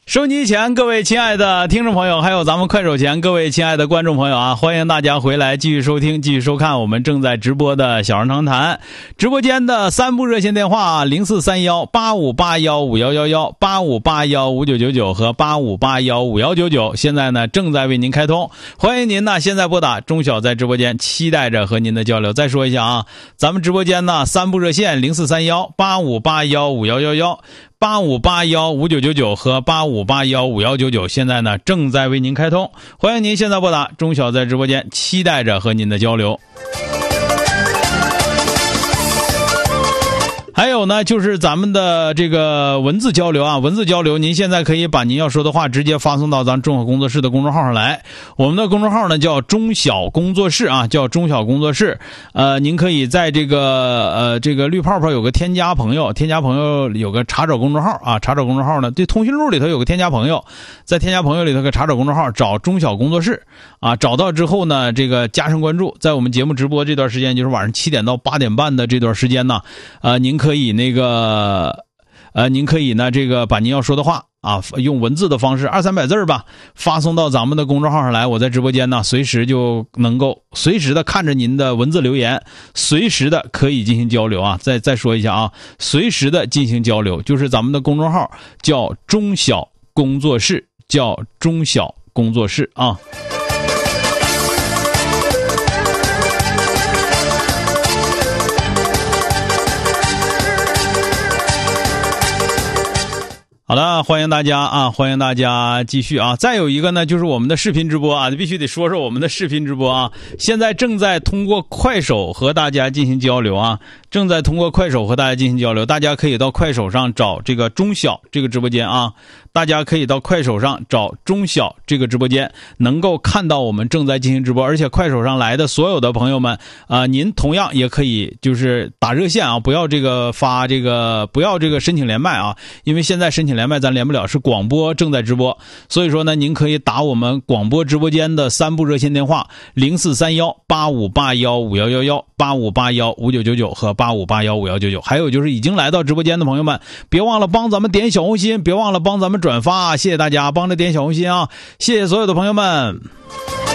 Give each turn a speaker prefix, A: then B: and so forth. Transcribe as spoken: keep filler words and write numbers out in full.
A: 收音机前各位亲爱的听众朋友，还有咱们快手前各位亲爱的观众朋友啊，欢迎大家回来继续收听继续收看我们正在直播的小人长谈。直播间的三部热线电话零四三一八五八一五一一一 八五八一五九九九和八五八一五一九九，现在呢正在为您开通，欢迎您呢现在拨打，钟晓在直播间期待着和您的交流。再说一下啊，咱们直播间呢三部热线零四三一八五八一五一一一八五八一五九九九和八五八一五一九九，现在呢正在为您开通，欢迎您现在拨打，钟晓在直播间期待着和您的交流。还有呢，就是咱们的这个文字交流啊，文字交流，您现在可以把您要说的话直接发送到咱中小工作室的公众号上来。我们的公众号呢叫中小工作室啊，叫中小工作室。呃，您可以在这个呃这个绿泡泡有个添加朋友，添加朋友有个查找公众号啊，查找公众号呢，对，通讯录里头有个添加朋友，在添加朋友里头给查找公众号，找中小工作室啊，找到之后呢，这个加上关注，在我们节目直播这段时间，就是晚上七点到八点半的这段时间呢，呃，您可以可以那个呃您可以呢这个把您要说的话啊用文字的方式二三百字吧发送到咱们的公众号上来，我在直播间呢随时就能够随时的看着您的文字留言，随时的可以进行交流啊。再再说一下啊，随时的进行交流，就是咱们的公众号叫中小工作室，叫中小工作室啊。好的，欢迎大家啊，欢迎大家继续啊。再有一个呢，就是我们的视频直播啊，必须得说说我们的视频直播啊。现在正在通过快手和大家进行交流啊，正在通过快手和大家进行交流。大家可以到快手上找这个中小这个直播间啊，大家可以到快手上找中小这个直播间，能够看到我们正在进行直播。而且快手上来的所有的朋友们啊、呃，您同样也可以就是打热线啊，不要这个发这个不要这个申请连麦啊，因为现在申请连麦咱连不了，是广播正在直播，所以说呢，您可以打我们广播直播间的三部热线电话零四三一八五八一五一一一 八五八一五九九九和八五八一五一九九。还有就是已经来到直播间的朋友们，别忘了帮咱们点小红心，别忘了帮咱们转发，谢谢大家帮着点小红心啊，谢谢所有的朋友们。